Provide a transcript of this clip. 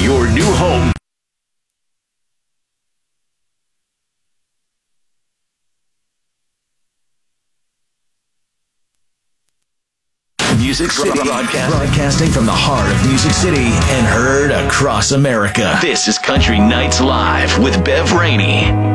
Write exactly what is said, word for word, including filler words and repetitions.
your new home. Music City. Broadcast. Broadcasting from the heart of Music City and heard across America. This is Country Nights Live with Bev Rainey.